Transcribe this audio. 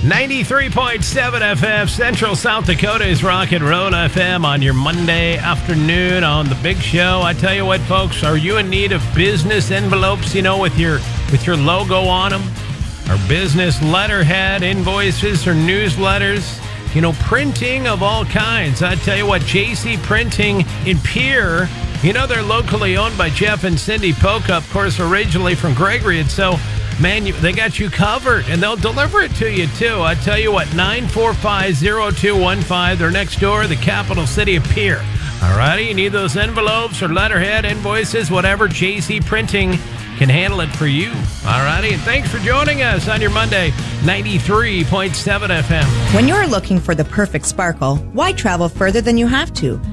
93.7 FM, Central South Dakota's Rock and Roll FM on your Monday afternoon on the big show. I tell you what, folks, are you in need of business envelopes, with your logo on them? Or business letterhead, invoices, or newsletters? Printing of all kinds. I tell you what, JC Printing in Pierre, they're locally owned by Jeff and Cindy Polka, of course, originally from Gregory. And so, man, they got you covered, and they'll deliver it to you, too. I tell you what, 945-0215. They're next door, the capital city of Pierre. All righty, you need those envelopes or letterhead, invoices, whatever, JC Printing can handle it for you. All righty, and thanks for joining us on your Monday, 93.7 FM. When you're looking for the perfect sparkle, why travel further than you have to?